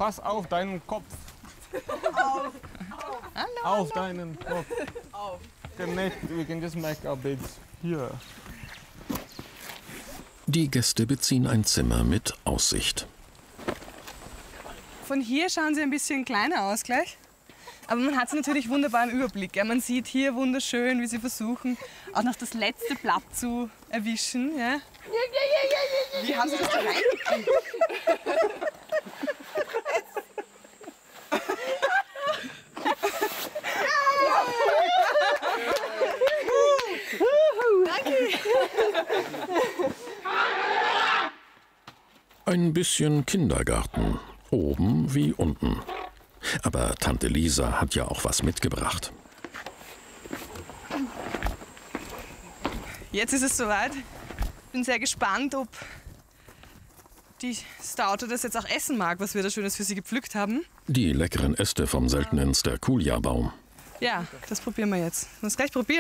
pass auf deinen Kopf. Auf deinen Kopf. We can just make our beds here. Die Gäste beziehen ein Zimmer mit Aussicht. Von hier schauen sie ein bisschen kleiner aus gleich. Aber man hat sie natürlich wunderbar im Überblick. Ja, man sieht hier wunderschön, wie sie versuchen, auch noch das letzte Blatt zu erwischen. Ja. Wie haben sie das da reingekriegt? Ein bisschen Kindergarten, oben wie unten. Aber Tante Lisa hat ja auch was mitgebracht. Jetzt ist es soweit. Bin sehr gespannt, ob die Staude das jetzt auch essen mag, was wir da Schönes für sie gepflückt haben. Die leckeren Äste vom seltenen Sterculia-Baum. Ja, das probieren wir jetzt. Lass uns gleich probieren.